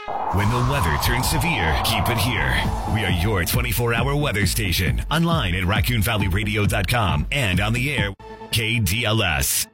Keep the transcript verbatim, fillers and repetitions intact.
When the weather turns severe, keep it here. We are your twenty-four hour weather station. Online at raccoon valley radio dot com and on the air, K D L S.